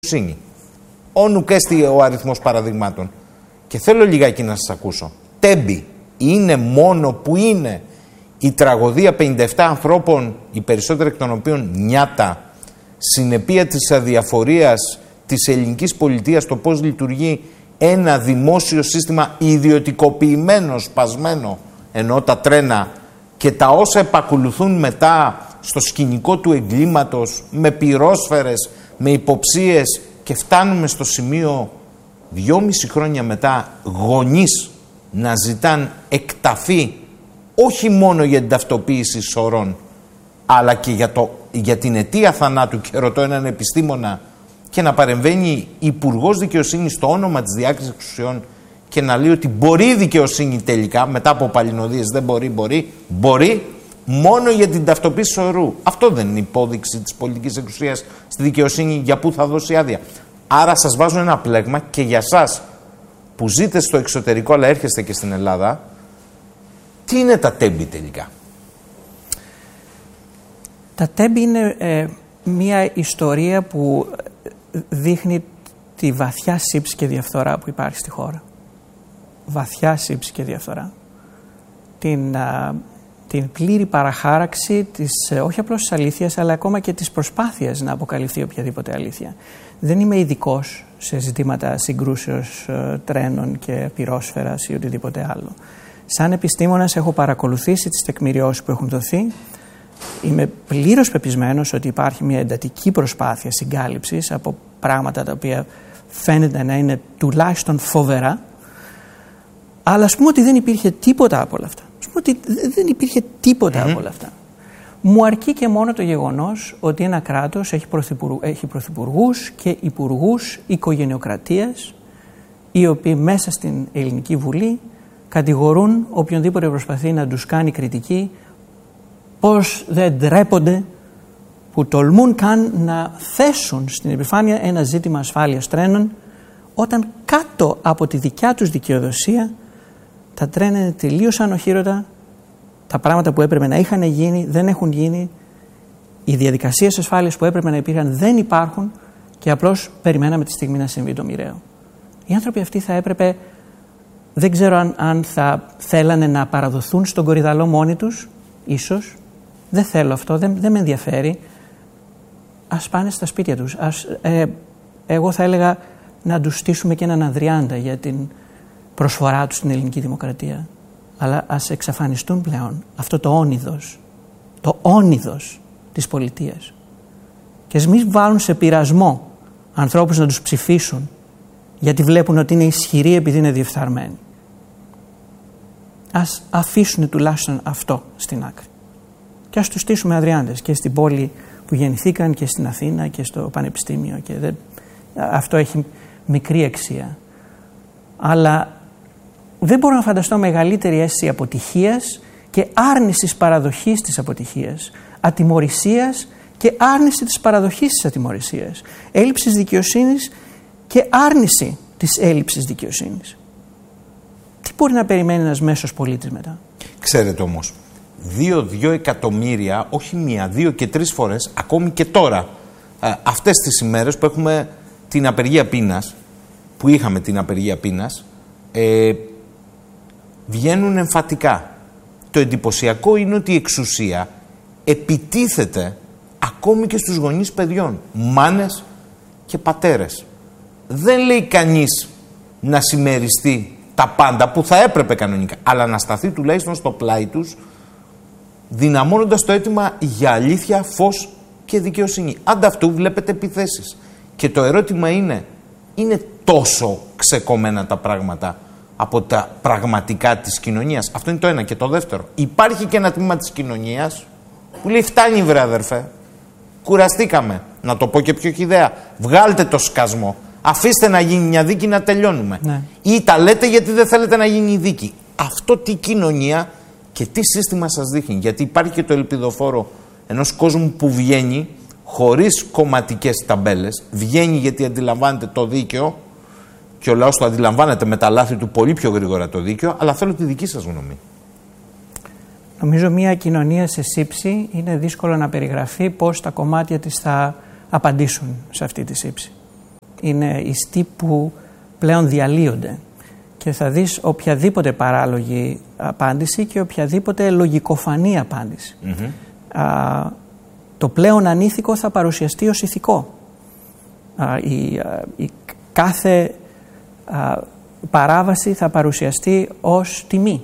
δικαιοσύνη. Όνου και ο αριθμός παραδειγμάτων. Και θέλω λιγάκι να σας ακούσω. Τέμπη είναι μόνο που είναι η τραγωδία 57 ανθρώπων, οι περισσότεροι εκ των οποίων νιάτα, συνεπία της αδιαφορίας της ελληνικής πολιτείας, το πώς λειτουργεί ένα δημόσιο σύστημα ιδιωτικοποιημένο, σπασμένο, ενώ τα τρένα και τα όσα επακολουθούν μετά στο σκηνικό του εγκλήματος, με πυρόσφαιρες, με υποψίες, και φτάνουμε στο σημείο 2,5 χρόνια μετά γονείς να ζητάν εκταφή όχι μόνο για την ταυτοποίηση σωρών, αλλά και για την αιτία θανάτου, και ρωτώ έναν επιστήμονα, και να παρεμβαίνει Υπουργός Δικαιοσύνης στο όνομα της διάκρισης εξουσιών και να λέει ότι μπορεί η δικαιοσύνη τελικά, μετά από παλινοδίες δεν μπορεί, μόνο για την ταυτοποίηση σωρού. Αυτό δεν είναι υπόδειξη της πολιτικής εξουσίας στη δικαιοσύνη για πού θα δώσει άδεια? Άρα σας βάζω ένα πλέγμα και για σας που ζείτε στο εξωτερικό αλλά έρχεστε και στην Ελλάδα, τι είναι τα τέμπη τελικά? Τα τέμπη είναι μια ιστορία που δείχνει τη βαθιά σύψη και διαφθορά που υπάρχει στη χώρα. Βαθιά σύψη και διαφθορά. Την πλήρη παραχάραξη όχι απλώς της αλήθειας, αλλά ακόμα και της προσπάθειας να αποκαλυφθεί οποιαδήποτε αλήθεια. Δεν είμαι ειδικός σε ζητήματα συγκρούσεως τρένων και πυρόσφαιρας ή οτιδήποτε άλλο. Σαν επιστήμονας έχω παρακολουθήσει τις τεκμηριώσεις που έχουν δοθεί. Είμαι πλήρως πεπισμένος ότι υπάρχει μια εντατική προσπάθεια συγκάλυψης από πράγματα τα οποία φαίνεται να είναι τουλάχιστον φοβερά, αλλά ας πούμε ότι δεν υπήρχε τίποτα από όλα αυτά. Ότι δεν υπήρχε τίποτα από όλα αυτά. Μου αρκεί και μόνο το γεγονός ότι ένα κράτος έχει πρωθυπουργούς και υπουργούς οικογενειοκρατίας, οι οποίοι μέσα στην Ελληνική Βουλή κατηγορούν οποιονδήποτε προσπαθεί να τους κάνει κριτική, πως δεν ντρέπονται που τολμούν καν να θέσουν στην επιφάνεια ένα ζήτημα ασφάλειας τρένων, όταν κάτω από τη δικιά τους δικαιοδοσία τα τρένα είναι τελείως ανοχήρωτα, τα πράγματα που έπρεπε να είχαν γίνει δεν έχουν γίνει, οι διαδικασίες ασφάλειας που έπρεπε να υπήρχαν δεν υπάρχουν και απλώς περιμέναμε τη στιγμή να συμβεί το μοιραίο. Οι άνθρωποι αυτοί θα έπρεπε, δεν ξέρω αν θα θέλανε να παραδοθούν στον Κορυδαλό μόνοι τους, ίσως, δεν θέλω αυτό, δεν με ενδιαφέρει, ας πάνε στα σπίτια τους. Εγώ θα έλεγα να τους στήσουμε και έναν Ανδριάντα για την προσφορά του στην ελληνική δημοκρατία. Αλλά ας εξαφανιστούν πλέον αυτό το όνειδος της πολιτείας. Και ας μην βάλουν σε πειρασμό ανθρώπους να τους ψηφίσουν γιατί βλέπουν ότι είναι ισχυροί επειδή είναι διεφθαρμένοι. Ας αφήσουν τουλάχιστον αυτό στην άκρη. Και ας τους στήσουμε Ανδριάντες και στην πόλη που γεννηθήκαν και στην Αθήνα και στο Πανεπιστήμιο. Και αυτό έχει μικρή αξία. Αλλά δεν μπορώ να φανταστώ μεγαλύτερη αίσθηση αποτυχίας και άρνησης παραδοχής της αποτυχίας, ατιμωρησίας και άρνηση της παραδοχής της ατιμωρησίας, έλλειψης δικαιοσύνης και άρνηση της έλλειψης δικαιοσύνης. Τι μπορεί να περιμένει ένας μέσος πολίτης μετά? Ξέρετε όμως, 2 εκατομμύρια, όχι μία, 2 και 3 φορές, ακόμη και τώρα, αυτές τις ημέρες που έχουμε την απεργία πείνας, που είχαμε την απεργία πείνας, βγαίνουν εμφατικά. Το εντυπωσιακό είναι ότι η εξουσία επιτίθεται ακόμη και στους γονείς παιδιών, μάνες και πατέρες. Δεν λέει κανείς να συμμεριστεί τα πάντα που θα έπρεπε κανονικά, αλλά να σταθεί τουλάχιστον στο πλάι τους, δυναμώνοντας το αίτημα για αλήθεια, φως και δικαιοσύνη. Ανταυτού βλέπετε επιθέσεις. Και το ερώτημα είναι τόσο ξεκομμένα τα πράγματα από τα πραγματικά της κοινωνίας? Αυτό είναι το ένα. Και το δεύτερο, υπάρχει και ένα τμήμα της κοινωνίας που λέει φτάνει βρε αδερφέ, κουραστήκαμε, να το πω και πιο χυδαία, βγάλτε το σκασμό, αφήστε να γίνει μια δίκη να τελειώνουμε. Ναι. Ή τα λέτε γιατί δεν θέλετε να γίνει η δίκη. Αυτό τι κοινωνία και τι σύστημα σας δείχνει? Γιατί υπάρχει και το ελπιδοφόρο ενός κόσμου που βγαίνει χωρίς κομματικές ταμπέλες, βγαίνει γιατί αντιλαμβάνεται το δίκαιο και ο λαός το αντιλαμβάνεται με τα λάθη του πολύ πιο γρήγορα το δίκαιο, αλλά θέλω τη δική σας γνώμη. Νομίζω μια κοινωνία σε σύψη είναι δύσκολο να περιγραφεί πώς τα κομμάτια της θα απαντήσουν σε αυτή τη σύψη. Είναι ιστοί που πλέον διαλύονται. Και θα δεις οποιαδήποτε παράλογη απάντηση και οποιαδήποτε λογικοφανή απάντηση. Το πλέον ανήθικο θα παρουσιαστεί ως ηθικό. Η κάθε παράβαση θα παρουσιαστεί ως τιμή.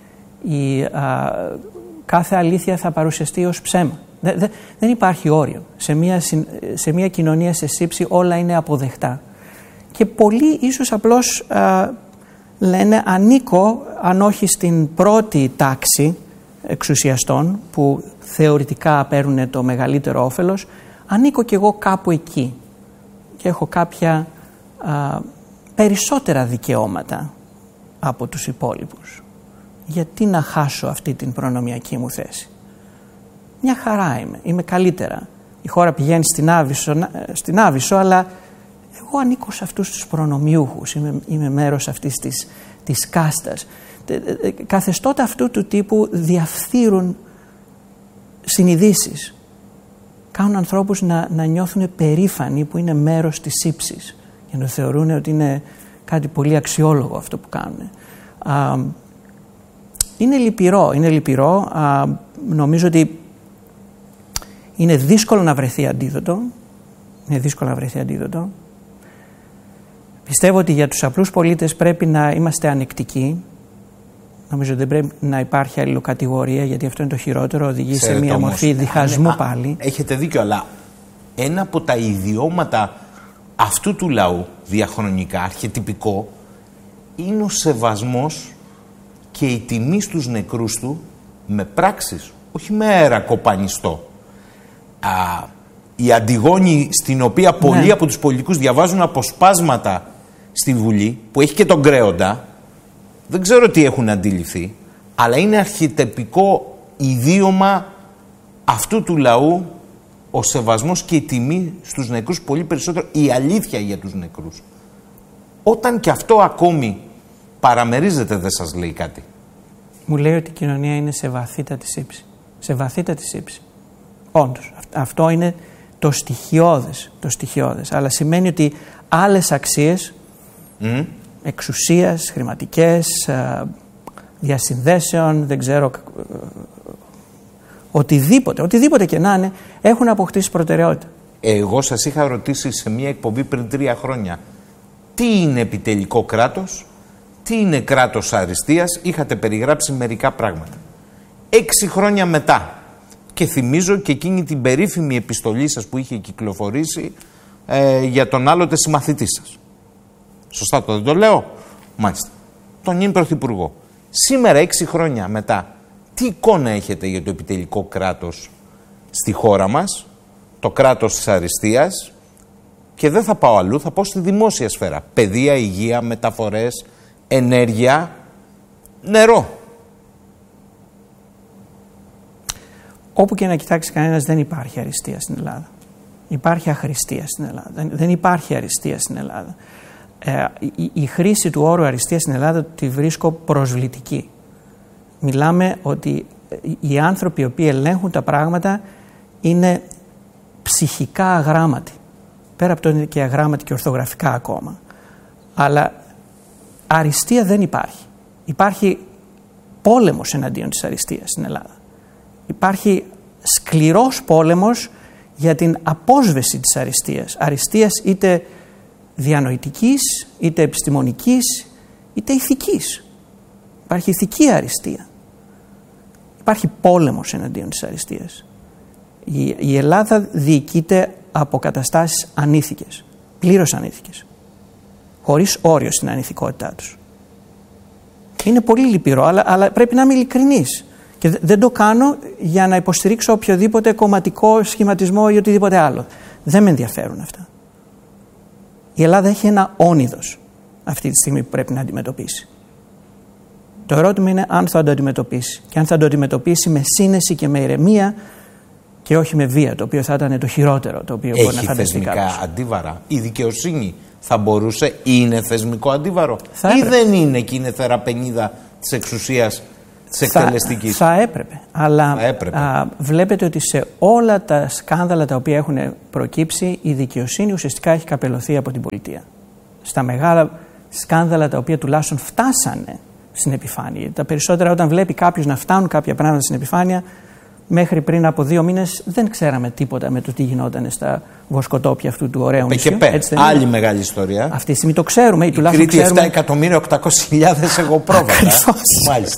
Κάθε αλήθεια θα παρουσιαστεί ως ψέμα. Δεν υπάρχει όριο. Σε μια κοινωνία σε σύψη όλα είναι αποδεκτά. Και πολλοί ίσως απλώς λένε ανήκω, αν όχι στην πρώτη τάξη εξουσιαστών που θεωρητικά παίρνουν το μεγαλύτερο όφελος, ανήκω κι εγώ κάπου εκεί και έχω κάποια περισσότερα δικαιώματα από τους υπόλοιπους. Γιατί να χάσω αυτή την προνομιακή μου θέση? Μια χαρά είμαι καλύτερα. Η χώρα πηγαίνει στην Άβυσσο, αλλά εγώ ανήκω σε αυτούς τους προνομιούχους, είμαι μέρος αυτής της κάστας. Καθεστώτα αυτού του τύπου διαφθείρουν συνειδήσεις. Κάνουν ανθρώπους να νιώθουν περήφανοι που είναι μέρος της ύψης και να θεωρούν ότι είναι κάτι πολύ αξιόλογο αυτό που κάνουν. Είναι λυπηρό. Νομίζω ότι είναι δύσκολο να βρεθεί αντίδοτο. Πιστεύω ότι για τους απλούς πολίτες πρέπει να είμαστε ανεκτικοί. Νομίζω ότι δεν πρέπει να υπάρχει αλληλοκατηγορία, γιατί αυτό είναι το χειρότερο, οδηγεί σε μια μορφή διχασμού πάλι. Έχετε δίκιο, αλλά ένα από τα ιδιώματα αυτού του λαού διαχρονικά, αρχετυπικό, είναι ο σεβασμός και η τιμή στους νεκρούς του με πράξεις, όχι με αέρα κοπανιστό. Η Αντιγόνη, στην οποία πολλοί από τους πολιτικούς διαβάζουν αποσπάσματα στη Βουλή, που έχει και τον Κρέοντα, δεν ξέρω τι έχουν αντιληφθεί, αλλά είναι αρχιτεπτικό ιδίωμα αυτού του λαού ο σεβασμός και η τιμή στους νεκρούς, πολύ περισσότερο η αλήθεια για τους νεκρούς. Όταν και αυτό ακόμη παραμερίζεται, δεν σας λέει κάτι? Μου λέει ότι η κοινωνία είναι σε βαθύτατη σύψη. Σε βαθύτατη σύψη. Όντως, αυτό είναι το στοιχειώδες. Αλλά σημαίνει ότι άλλες αξίες εξουσίας, χρηματικές, διασυνδέσεων, δεν ξέρω, οτιδήποτε και να είναι, έχουν αποκτήσει προτεραιότητα. Εγώ σας είχα ρωτήσει σε μια εκπομπή πριν 3 χρόνια τι είναι επιτελικό κράτος, τι είναι κράτος αριστείας, είχατε περιγράψει μερικά πράγματα. 6 χρόνια μετά, και θυμίζω και εκείνη την περίφημη επιστολή σας που είχε κυκλοφορήσει για τον άλλοτε συμμαθητή σας. Σωστά δεν το λέω? Μάλιστα. Τον νυν Πρωθυπουργό. Σήμερα, 6 χρόνια μετά, τι εικόνα έχετε για το επιτελικό κράτος στη χώρα μας, το κράτος της αριστείας? Και δεν θα πάω αλλού, θα πάω στη δημόσια σφαίρα. Παιδεία, υγεία, μεταφορές, ενέργεια, νερό. Όπου και να κοιτάξει κανένας, δεν υπάρχει αριστεία στην Ελλάδα. Υπάρχει αχρηστία στην Ελλάδα. Δεν υπάρχει αριστεία στην Ελλάδα. Η χρήση του όρου αριστεία στην Ελλάδα τη βρίσκω προσβλητική. Μιλάμε ότι οι άνθρωποι οι οποίοι ελέγχουν τα πράγματα είναι ψυχικά αγράμματοι. Πέρα από το είναι και αγράμματοι και ορθογραφικά ακόμα. Αλλά αριστεία δεν υπάρχει. Υπάρχει πόλεμος εναντίον της αριστείας στην Ελλάδα. Υπάρχει σκληρός πόλεμος για την απόσβεση της αριστείας. Αριστείας είτε διανοητικής, είτε επιστημονικής, είτε ηθικής. Υπάρχει ηθική αριστεία. Υπάρχει πόλεμος εναντίον της αριστείας. Η Ελλάδα διοικείται από καταστάσεις ανήθικες, πλήρως ανήθικες, χωρίς όριο στην ανηθικότητά τους. Είναι πολύ λυπηρό, αλλά πρέπει να είμαι ειλικρινής. Και δεν το κάνω για να υποστηρίξω οποιοδήποτε κομματικό σχηματισμό ή οτιδήποτε άλλο. Δεν με ενδιαφέρουν αυτά. Η Ελλάδα έχει ένα όνειδος αυτή τη στιγμή που πρέπει να αντιμετωπίσει. Το ερώτημα είναι αν θα το αντιμετωπίσει. Και αν θα το αντιμετωπίσει με σύνεση και με ηρεμία και όχι με βία, το οποίο θα ήταν το χειρότερο το οποίο μπορεί να φανταστεί κάποιος. Έχει θεσμικά αντίβαρα? Η δικαιοσύνη θα μπορούσε, είναι θεσμικό αντίβαρο? Ή δεν είναι και είναι θεραπενίδα της εξουσίας της εκτελεστικής. Θα έπρεπε. Αλλά βλέπετε ότι σε όλα τα σκάνδαλα τα οποία έχουν προκύψει, η δικαιοσύνη ουσιαστικά έχει καπελωθεί από την πολιτεία. Στα μεγάλα σκάνδαλα τα οποία τουλάχιστον φτάσανε στην επιφάνεια. Τα περισσότερα, όταν βλέπει κάποιος να φτάνουν κάποια πράγματα στην επιφάνεια, μέχρι πριν από 2 μήνες δεν ξέραμε τίποτα με το τι γινόταν στα βοσκοτόπια αυτού του ωραίου νησιού. Άλλη μεγάλη ιστορία. Αυτή τη στιγμή το ξέρουμε. Η Κρήτη 7.800.000 εγωπρόβατα. Μάλιστα.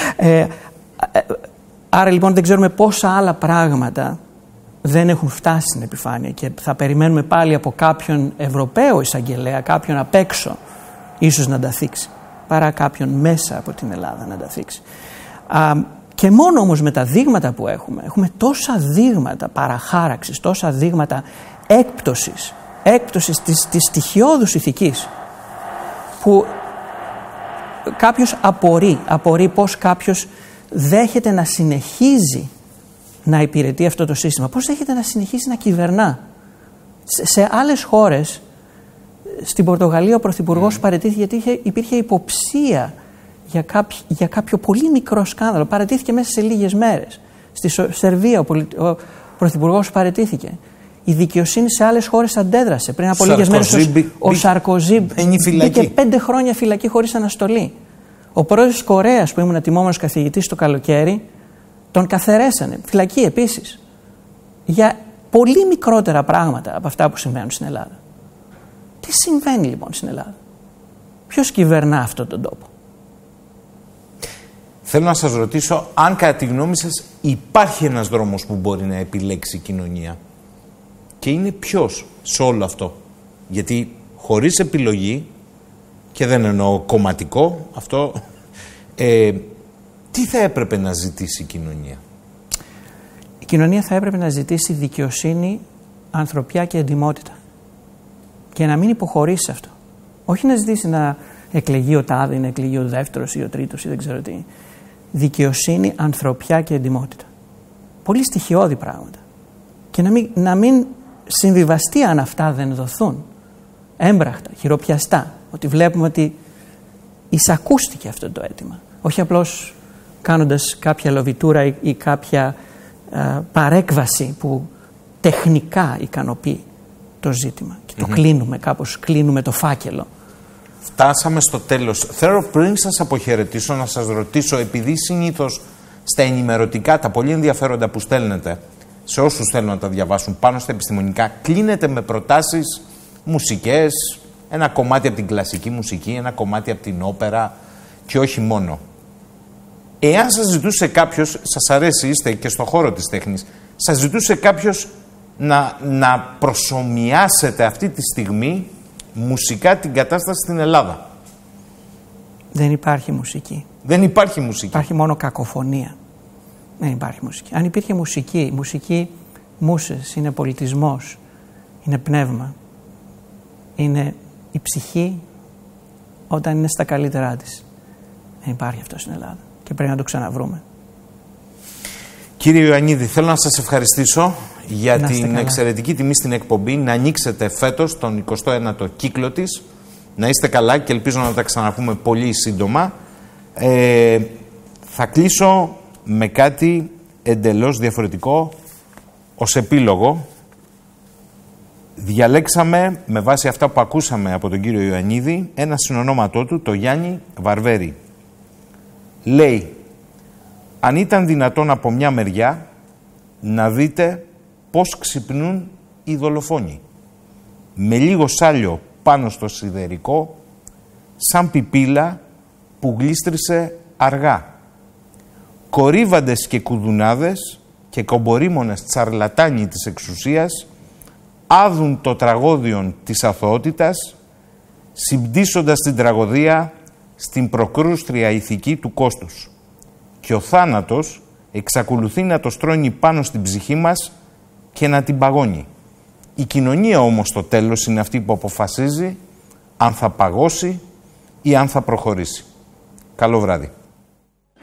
Άρα λοιπόν δεν ξέρουμε πόσα άλλα πράγματα δεν έχουν φτάσει στην επιφάνεια και θα περιμένουμε πάλι από κάποιον Ευρωπαίο εισαγγελέα, κάποιον απ' έξω ίσως να τα θίξει, παρά κάποιον μέσα από την Ελλάδα να τα θίξει. Και μόνο όμως με τα δείγματα που έχουμε τόσα δείγματα παραχάραξης, τόσα δείγματα έκπτωσης της στοιχειώδους ηθικής, που κάποιος απορεί πώς κάποιος δέχεται να συνεχίζει να υπηρετεί αυτό το σύστημα, πώς δέχεται να συνεχίσει να κυβερνά. Σε άλλες χώρες, στην Πορτογαλία ο Πρωθυπουργός παραιτήθηκε γιατί υπήρχε υποψία για κάποιο πολύ μικρό σκάνδαλο. Παραιτήθηκε μέσα σε λίγες μέρες. Στη Σερβία ο Πρωθυπουργός παραιτήθηκε. Η δικαιοσύνη σε άλλες χώρες αντέδρασε. Πριν από λίγες μέρες ο Σαρκοζή μπήκε 5 χρόνια φυλακή χωρίς αναστολή. Ο πρόεδρος της Κορέας, που ήμουν τιμόμενος καθηγητής το καλοκαίρι, τον καθαιρέσανε. Φυλακή επίσης. Για πολύ μικρότερα πράγματα από αυτά που συμβαίνουν στην Ελλάδα. Τι συμβαίνει λοιπόν στην Ελλάδα? Ποιος κυβερνά αυτόν τον τόπο? Θέλω να σας ρωτήσω αν κατά τη γνώμη σας υπάρχει ένας δρόμος που μπορεί να επιλέξει η κοινωνία. Και είναι ποιος σε όλο αυτό? Γιατί χωρίς επιλογή, και δεν εννοώ κομματικό αυτό, τι θα έπρεπε να ζητήσει η κοινωνία? Η κοινωνία θα έπρεπε να ζητήσει δικαιοσύνη, ανθρωπιά και εντιμότητα. Και να μην υποχωρήσει αυτό. Όχι να ζητήσει να εκλεγεί ο τάδε, να εκλεγεί ο δεύτερος ή ο τρίτος ή δεν ξέρω τι. Δικαιοσύνη, ανθρωπιά και εντιμότητα. Πολύ στοιχειώδη πράγματα. Και να μην συμβιβαστεί αν αυτά δεν δοθούν. Έμπραχτα, χειροπιαστά. Ότι βλέπουμε ότι εισακούστηκε αυτό το αίτημα. Όχι απλώς κάνοντας κάποια λοβιτούρα ή κάποια παρέκβαση που τεχνικά ικανοποιεί το ζήτημα. Και το κλείνουμε το φάκελο. Φτάσαμε στο τέλος. Θέλω πριν σας αποχαιρετήσω να σας ρωτήσω, επειδή συνήθως στα ενημερωτικά, τα πολύ ενδιαφέροντα που στέλνετε, σε όσους θέλουν να τα διαβάσουν πάνω στα επιστημονικά, κλείνετε με προτάσεις μουσικές, ένα κομμάτι από την κλασική μουσική, ένα κομμάτι από την όπερα και όχι μόνο. Εάν σας ζητούσε κάποιος, σας αρέσει, είστε και στον χώρο της τέχνης, σας ζητούσε κάποιος να προσομοιάσετε αυτή τη στιγμή μουσικά την κατάσταση στην Ελλάδα. Δεν υπάρχει μουσική. Δεν υπάρχει μουσική. Υπάρχει μόνο κακοφωνία. Δεν υπάρχει μουσική. Αν υπήρχε μουσική μούσες, είναι πολιτισμός, είναι πνεύμα. Είναι η ψυχή όταν είναι στα καλύτερά της. Δεν υπάρχει αυτό στην Ελλάδα και πρέπει να το ξαναβρούμε. Κύριε Ιωαννίδη, θέλω να σας ευχαριστήσω για την εξαιρετική τιμή στην εκπομπή, να ανοίξετε φέτος τον 21ο κύκλο της. Να είστε καλά και ελπίζω να τα ξαναπούμε πολύ σύντομα. Θα κλείσω με κάτι εντελώς διαφορετικό ως επίλογο. Διαλέξαμε με βάση αυτά που ακούσαμε από τον κύριο Ιωαννίδη ένα συνονόματό του, το Γιάννη Βαρβέρη. Λέει: αν ήταν δυνατόν από μια μεριά να δείτε πώς ξυπνούν οι δολοφόνοι. Με λίγο σάλιο πάνω στο σιδερικό, σαν πιπίλα που γλίστρισε αργά. Κορύβαντες και κουδουνάδες και κομπορίμονες τσαρλατάνοι της εξουσίας άδουν το τραγώδιον της αθωότητας, συμπτύσσοντας την τραγωδία στην προκρούστρια ηθική του κόστους. Και ο θάνατος εξακολουθεί να το στρώνει πάνω στην ψυχή μας και να την παγώνει. Η κοινωνία όμως στο τέλος είναι αυτή που αποφασίζει αν θα παγώσει ή αν θα προχωρήσει. Καλό βράδυ.